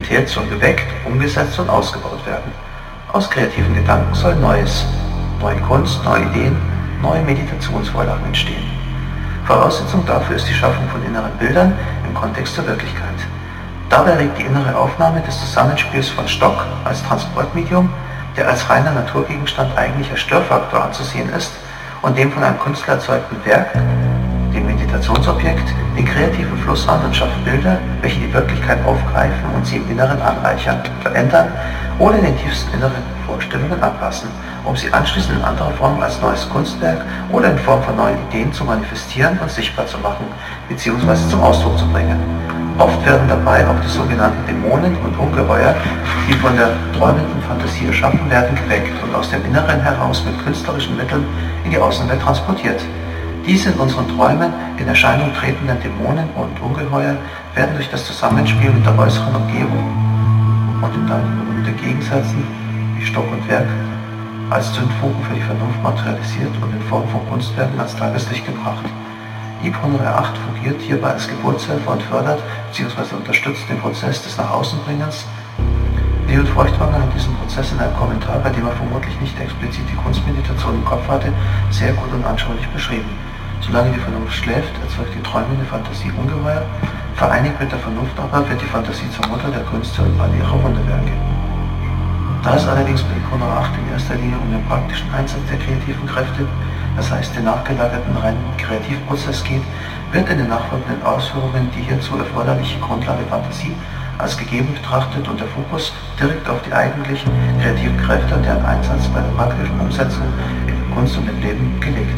Kreativität geweckt, umgesetzt und ausgebaut werden. Aus kreativen Gedanken soll Neues, neue Kunst, neue Ideen, neue Meditationsvorlagen entstehen. Voraussetzung dafür ist die Schaffung von inneren Bildern im Kontext zur Wirklichkeit. Dabei regt die innere Aufnahme des Zusammenspiels von Stock als Transportmedium, der als reiner Naturgegenstand eigentlich als Störfaktor anzusehen ist, und dem von einem Künstler erzeugten Werk, dem Meditationsobjekt, den kreativen Fluss an und schafft Bilder, welche die Wirklichkeit aufgreifen und sie im Inneren anreichern, verändern oder in den tiefsten inneren Vorstellungen anpassen, um sie anschließend in anderer Form als neues Kunstwerk oder in Form von neuen Ideen zu manifestieren und sichtbar zu machen bzw. zum Ausdruck zu bringen. Oft werden dabei auch die sogenannten Dämonen und Ungeheuer, die von der träumenden Fantasie erschaffen werden, geweckt und aus dem Inneren heraus mit künstlerischen Mitteln in die Außenwelt transportiert. Diese in unseren Träumen in Erscheinung tretenden Dämonen und Ungeheuer werden durch das Zusammenspiel mit der äußeren Umgebung und in dann berühmte Gegensätzen wie Stock und Werk als Zündfunken für die Vernunft materialisiert und in Form von Kunstwerken ans Tageslicht gebracht. IB 108 fungiert hierbei als Geburtshelfer und fördert bzw. unterstützt den Prozess des Nach-Außen-Bringens. Leon Feuchtwanger hat diesen Prozess in einem Kommentar, bei dem er vermutlich nicht explizit die Kunstmeditation im Kopf hatte, sehr gut und anschaulich beschrieben. Solange die Vernunft schläft, erzeugt die träumende Fantasie Ungeheuer, vereinigt mit der Vernunft aber wird die Fantasie zur Mutter der Künste und all ihrer Wunderwerke. Da es allerdings bei IB 108 in erster Linie um den praktischen Einsatz der kreativen Kräfte, das heißt den nachgelagerten reinen Kreativprozess geht, wird in den nachfolgenden Ausführungen die hierzu erforderliche Grundlage Fantasie als gegeben betrachtet und der Fokus direkt auf die eigentlichen kreativen Kräfte und deren Einsatz bei der praktischen Umsetzung in Kunst und im Leben gelegt.